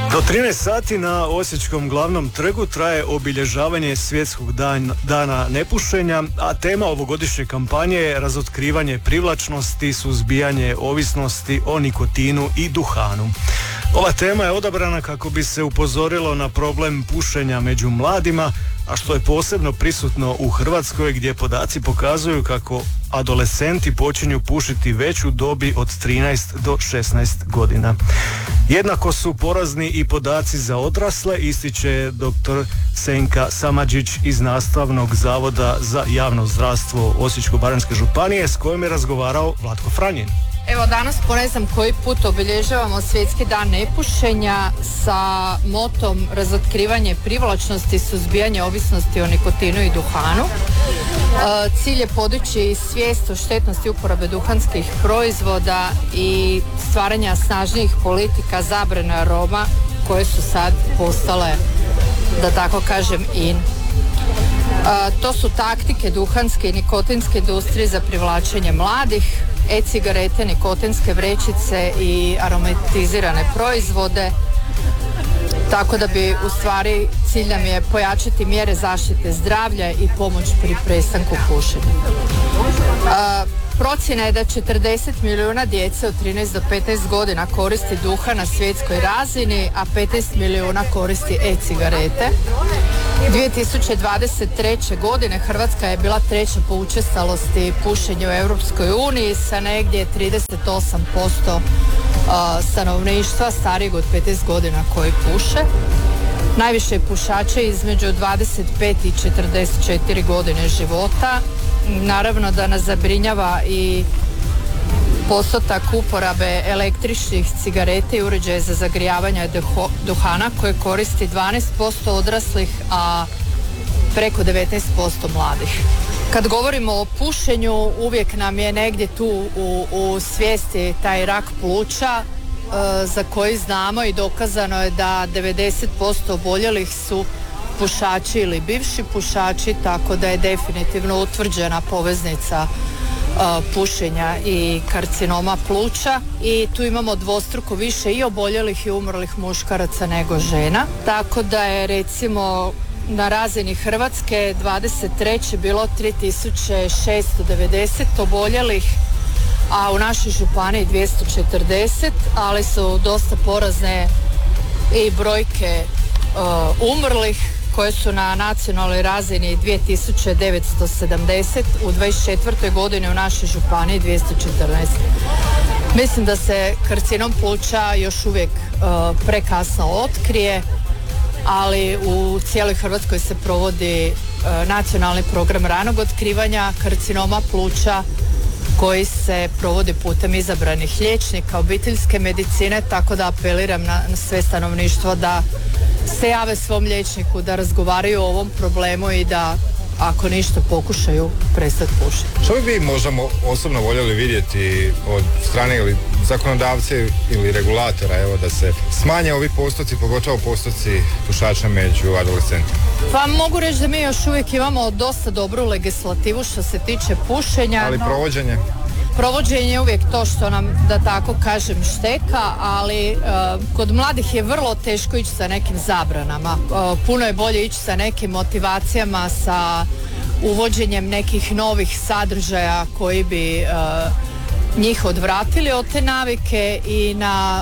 Do 13 sati na Osječkom glavnom trgu traje obilježavanje Svjetskog dana nepušenja, a tema ovogodišnje kampanje je razotkrivanje privlačnosti, suzbijanje ovisnosti o nikotinu i duhanu. Ova tema je odabrana kako bi se upozorilo na problem pušenja među mladima, a što je posebno prisutno u Hrvatskoj, gdje podaci pokazuju kako adolescenti počinju pušiti već u dobi od 13 do 16 godina. Jednako su porazni i podaci za odrasle, ističe dr. Senka Samadžić iz Nastavnog zavoda za javno zdravstvo Osječko-baranjske županije, s kojim je razgovarao Vlatko Franjin. Evo danas po ne znam koji put obilježavamo Svjetski dan nepušenja sa motom razotkrivanje privlačnosti, suzbijanje ovisnosti o nikotinu i duhanu. Cilj je podići svijest o štetnosti uporabe duhanskih proizvoda i stvaranja snažnijih politika zabrane aroma koje su sad postale, da tako kažem, in. To su taktike duhanske i nikotinske industrije za privlačenje mladih, e-cigarete, nikotinske vrećice i aromatizirane proizvode, tako da bi u stvari cilj nam je pojačati mjere zaštite zdravlja i pomoć pri prestanku pušenja. Procjena je da 40 milijuna djece od 13 do 15 godina koristi duhan na svjetskoj razini, a 15 milijuna koristi e-cigarete. 2023. godine Hrvatska je bila treća po učestalosti pušenja u Europskoj uniji sa negdje 38% stanovništva starijeg od 15 godina koji puše. Najviše pušača između 25 i 44 godine života. Naravno da nas zabrinjava i postotak uporabe električnih cigareta i uređaja za zagrijavanje duhana koje koristi 12% odraslih, a preko 19% mladih. Kad govorimo o pušenju, uvijek nam je negdje tu u svijesti taj rak pluća, za koji znamo i dokazano je da 90% oboljelih su pušači ili bivši pušači, tako da je definitivno utvrđena poveznica pušenja i karcinoma pluća i tu imamo dvostruko više i oboljelih i umrlih muškaraca nego žena, tako da je recimo na razini Hrvatske 23. bilo 3690 oboljelih, a u našoj županiji 240, ali su dosta porazne i brojke umrlih koje su na nacionalnoj razini 2970, u 24. godini u našoj županiji 214. Mislim da se karcinom pluća još uvijek prekasno otkrije, ali u cijeloj Hrvatskoj se provodi nacionalni program ranog otkrivanja karcinoma pluća koji se provodi putem izabranih liječnika obiteljske medicine, tako da apeliram na sve stanovništvo da se jave svom liječniku, da razgovaraju o ovom problemu i da ako ništa pokušaju prestati pušiti. Što bi vi možda osobno voljeli vidjeti od strane ili zakonodavce ili regulatora, evo, da se smanje ovi postoci, pogotovo postoci pušača među adolescentima? Pa mogu reći da mi još uvijek imamo dosta dobru legislativu što se tiče pušenja. Ali provođenje? Provođenje je uvijek to što nam, da tako kažem, šteka, ali kod mladih je vrlo teško ići sa nekim zabranama. Puno je bolje ići sa nekim motivacijama, sa uvođenjem nekih novih sadržaja koji bi njih odvratili od te navike i na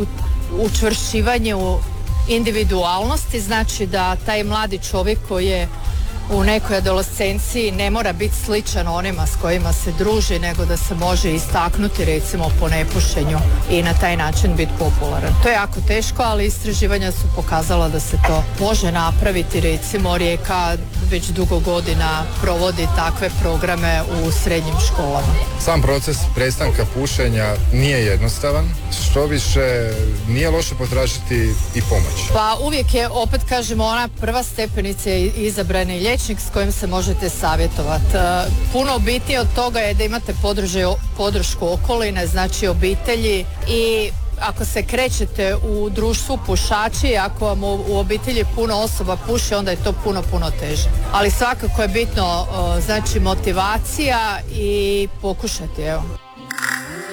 učvršćivanju individualnosti, znači da taj mladi čovjek koji je u nekoj adolescenciji ne mora biti sličan onima s kojima se druži, nego da se može istaknuti recimo po nepušenju i na taj način biti popularan. To je jako teško, ali istraživanja su pokazala da se to može napraviti. Recimo Rijeka već dugo godina provodi takve programe u srednjim školama. Sam proces prestanka pušenja nije jednostavan, što više nije loše potražiti i pomoć. Pa uvijek je, opet kažemo, ona prva stepenica je izabrani liječnik s kojim se možete savjetovati. Puno bitnije od toga je da imate podršku okoline, znači obitelji, i ako se krećete u društvu pušači, ako vam u obitelji puno osoba puši, onda je to puno teže. Ali svakako je bitno, znači, motivacija i pokušati, evo.